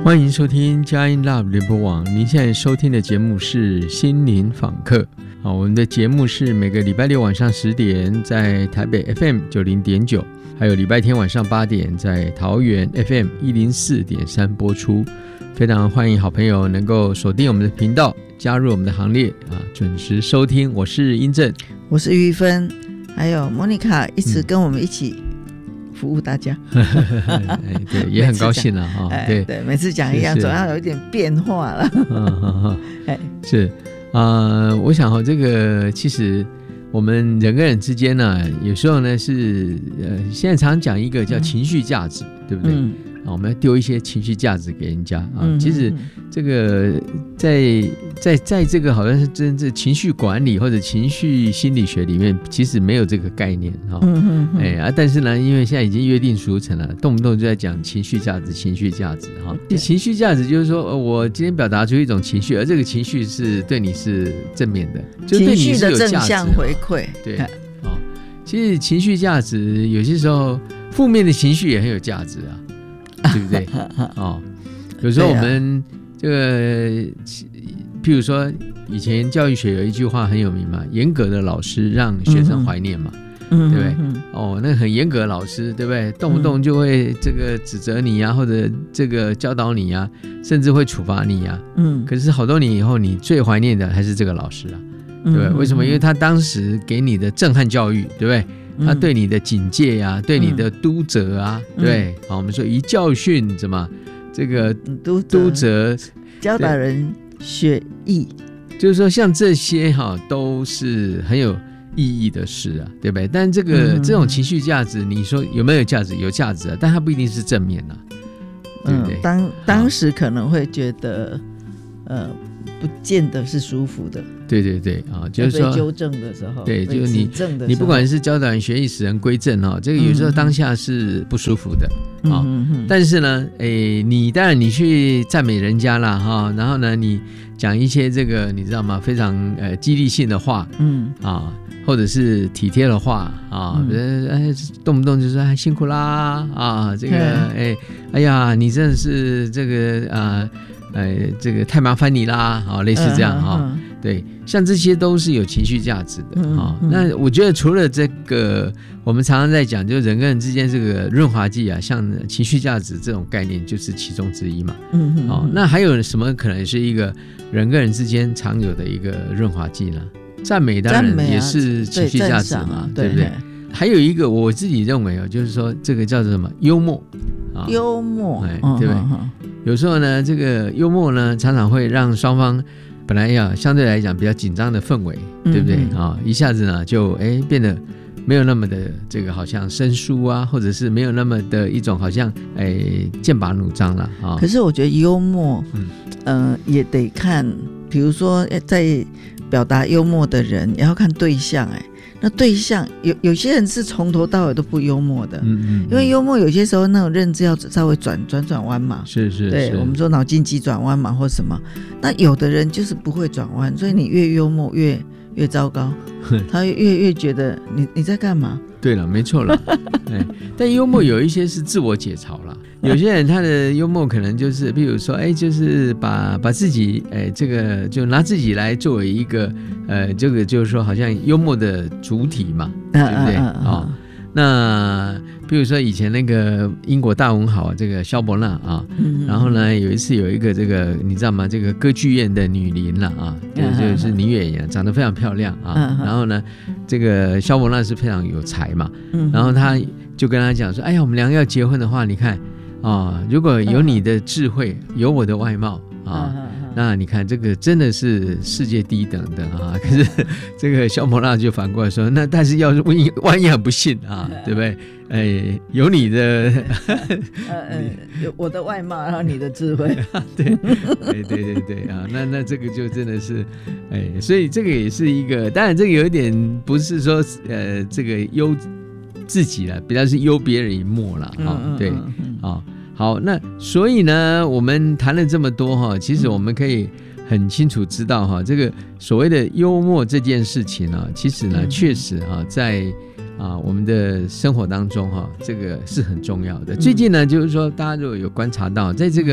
欢迎收听佳音 Love 联播网，您现在收听的节目是心灵访客。我们的节目是每个礼拜六晚上10点在台北 FM 90.9，还有礼拜天晚上8点在桃园 FM 104.3播出。非常欢迎好朋友能够锁定我们的频道，加入我们的行列准时收听。我是英正， 我是玉芬，还有莫妮卡，一直跟我们一起服务大家。 对，也很高兴了哈。对， 每次讲一样，总要有一点变化了。 是我想这个其实我们人跟人之间呢，有时候呢是现在常讲一个叫情绪价值，对不对？我们要丢一些情绪价值给人家其实这个在这个好像是真正情绪管理或者情绪心理学里面，其实没有这个概念但是呢，因为现在已经约定俗成了，动不动就在讲情绪价值情绪价值情绪价值就是说我今天表达出一种情绪，而这个情绪是对你是正面的，就对你是有价值的，情绪的正向回馈。 对其实情绪价值有些时候负面的情绪也很有价值对不对？有时候我们这个，譬如说以前教育学有一句话很有名嘛，严格的老师让学生怀念嘛，对不对？那很严格的老师，对不对？动不动就会这个指责你或者这个教导你甚至会处罚你可是好多年以后，你最怀念的还是这个老师对不对？为什么？因为他当时给你的震撼教育，对不对？他对你的警戒对你的督责对，我们说一教训怎么这个督责教导人学艺， 就是说像这些都是很有意义的事对不对？但这种情绪价值，你说有没有价值？有价值但它不一定是正面对不对？ 当时可能会觉得不见得是舒服的。对就是说被纠正的时候， 对，就是你不管是教导人学艺使人归正这个有时候当下是不舒服的但是呢你当然你去赞美人家啦然后呢你讲一些这个你知道吗，非常激励性的话或者是体贴的话动不动就说辛苦啦这个哎呀你真的是这个这个太麻烦你啦类似这样对，像这些都是有情绪价值的那我觉得除了这个我们常常在讲就是人跟人之间这个润滑剂像情绪价值这种概念就是其中之一嘛那还有什么可能是一个人跟人之间常有的一个润滑剂呢？赞美当然也是情绪价值嘛，对不对？还有一个我自己认为就是说这个叫做什么幽默幽默对不对？有时候呢这个幽默呢常常会让双方本来相对来讲比较紧张的氛围对不对一下子呢就变得没有那么的这个好像生疏或者是没有那么的一种好像剑拔弩张了可是我觉得幽默也得看，比如说在表达幽默的人也要看对象那对象有些人是从头到尾都不幽默的因为幽默有些时候那种认知要稍微转弯嘛， 是对，我们说脑筋急转弯嘛或什么，那有的人就是不会转弯，所以你越幽默越糟糕他越觉得你在干嘛。 对了，没错了但幽默有一些是自我解嘲了有些人他的幽默可能就是比如说就是把自己这个就拿自己来作为一个这个就是说好像幽默的主体嘛对不对那比如说以前那个英国大文豪这个萧伯纳然后呢有一次有一个这个你知道吗，这个歌剧院的女伶了就是女演员，长得非常漂亮然后呢这个萧伯纳是非常有才嘛然后他就跟他讲说哎呀我们两个要结婚的话你看如果有你的智慧有我的外貌那你看这个真的是世界第一等的可是这个萧伯纳就反过来说那但是要是万一很不幸对不对有你的有我的外貌然后你的智慧对那这个就真的是所以这个也是一个，当然这个有一点不是说这个优自己啦，比较是优别人一默啦对好，那所以呢我们谈了这么多其实我们可以很清楚知道这个所谓的幽默这件事情其实呢确实在我们的生活当中这个是很重要的最近呢就是说大家如果有观察到在这个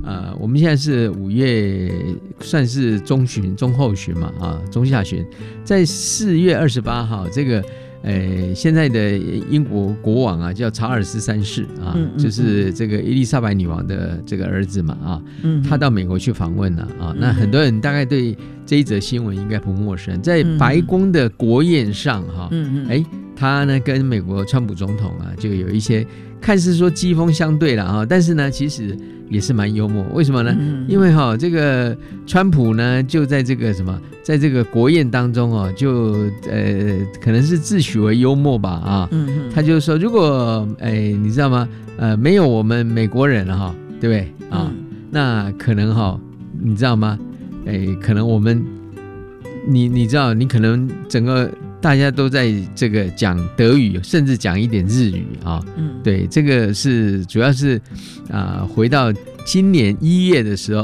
我们现在是5月，算是中旬、中后旬嘛，中下旬，在4月28号，这个现在的英国国王啊，叫查尔斯3世啊，就是这个伊丽莎白女王的这个儿子嘛他到美国去访问了那很多人大概对这一则新闻应该不陌生，在白宫的国宴上他呢跟美国川普总统就有一些看似说机锋相对了但是呢其实也是蛮幽默。为什么呢？因为这个川普呢就在这个在这个国宴当中就可能是自诩为幽默吧他就说如果你知道吗没有我们美国人对不对那可能你知道吗可能我们你知道你可能整个大家都在这个讲德语，甚至讲一点日语对，这个是主要是回到今年1月的时候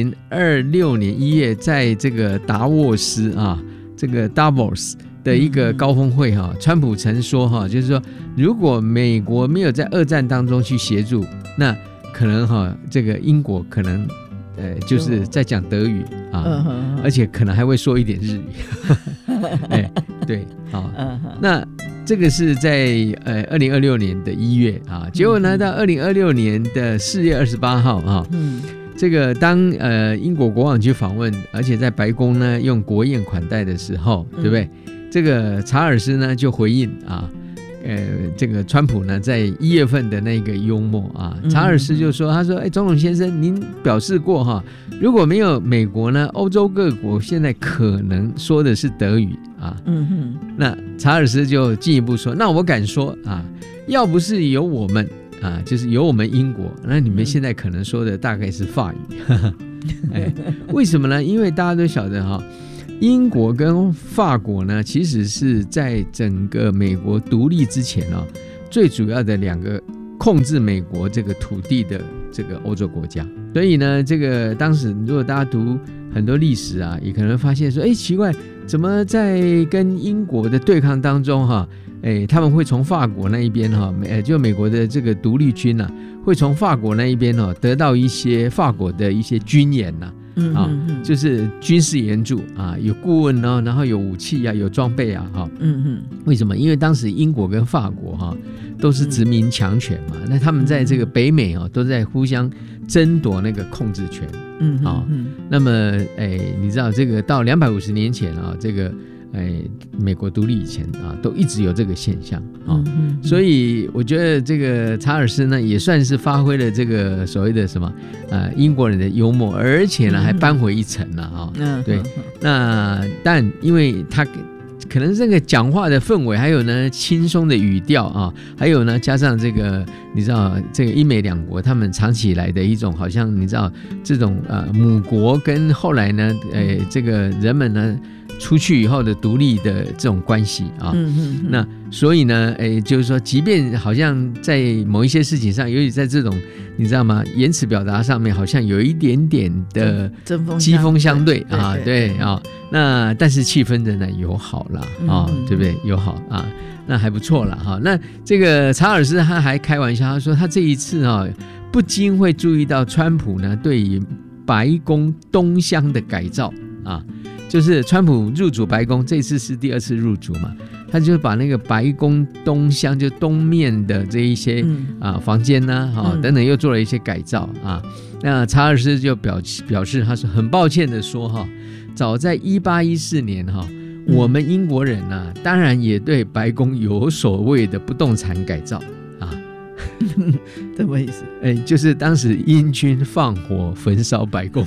，2026年1月，在这个达沃斯这个 Davos 的一个高峰会川普曾说就是说，如果美国没有在2战当中去协助，那可能这个英国可能就是在讲德语而且可能还会说一点日语对那这个是在2026年的1月结果呢到2026年的4月28号这个当英国国王去访问，而且在白宫呢用国宴款待的时候对不对这个查尔斯呢就回应这个川普呢在1月份的那个幽默查尔斯就说，他说总统先生您表示过如果没有美国呢，欧洲各国现在可能说的是德语那查尔斯就进一步说，那我敢说要不是有我们就是有我们英国，那你们现在可能说的大概是法语为什么呢？因为大家都晓得英国跟法国呢其实是在整个美国独立之前最主要的2个控制美国这个土地的这个欧洲国家。所以呢这个当时如果大家读很多历史也可能发现说奇怪，怎么在跟英国的对抗当中他们会从法国那一边就美国的这个独立军会从法国那一边得到一些法国的一些军演就是军事援助有顾问然后有武器有装备为什么？因为当时英国跟法国都是殖民强权嘛，那他们在这个北美都在互相争夺那个控制权那么你知道这个到250年前这个美国独立以前都一直有这个现象所以我觉得这个查尔斯呢也算是发挥了这个所谓的英国人的幽默，而且呢还扳回一城了对，那但因为他可能这个讲话的氛围，还有呢轻松的语调还有呢加上这个你知道这个英美2国他们长期以来的一种好像你知道这种母国跟后来呢这个人们呢出去以后的独立的这种关系那所以呢就是说即便好像在某一些事情上，尤其在这种你知道吗言辞表达上面好像有一点点的机锋相对对那但是气氛仍然友好啦对不对？友好那还不错啦那这个查尔斯他还开玩笑，他说他这一次不禁会注意到川普呢对于白宫东厢的改造就是川普入主白宫，这次是第2次入主嘛，他就把那个白宫东厢就东面的这一些房间等等又做了一些改造那查尔斯就表示他说很抱歉的说早在1814年我们英国人当然也对白宫有所谓的不动产改造什么意思？ 就是当时英军放火焚烧白宫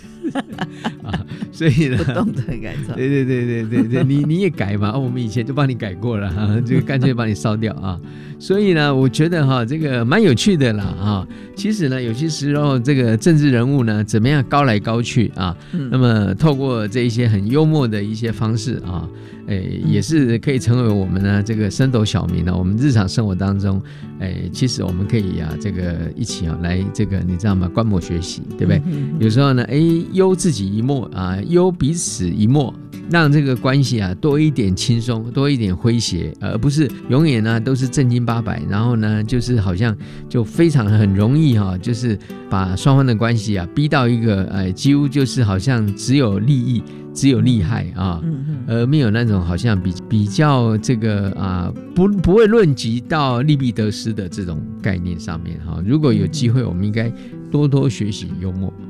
所以呢， 不动产改造， 对，你也改嘛我们以前就帮你改过了就干脆帮你烧掉所以呢我觉得这个蛮有趣的啦其实呢有些时候这个政治人物呢怎么样高来高去那么透过这一些很幽默的一些方式也是可以成为我们呢这个升斗小民我们日常生活当中其实我们可以这个一起来这个你知道吗观摩学习，对不对？有时候呢忧自己一默忧彼此一默让这个关系啊多一点轻松，多一点诙谐，而不是永远呢都是正经八百，然后呢就是好像就非常很容易就是把双方的关系啊逼到一个几乎就是好像只有利益只有利害啊，而没有那种好像比较这个不会论及到利弊得失的这种概念上面哈。如果有机会，我们应该多多学习幽默。